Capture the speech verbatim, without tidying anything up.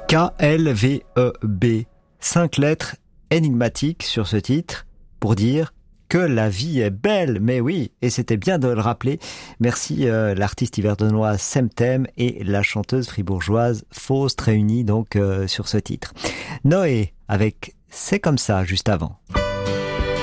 K L V E B. Cinq lettres énigmatiques sur ce titre pour dire que la vie est belle, mais oui, et c'était bien de le rappeler. Merci euh, l'artiste yverdonnoise Semtem et la chanteuse fribourgeoise Faust réunis donc euh, sur ce titre. Noé avec C'est comme ça juste avant.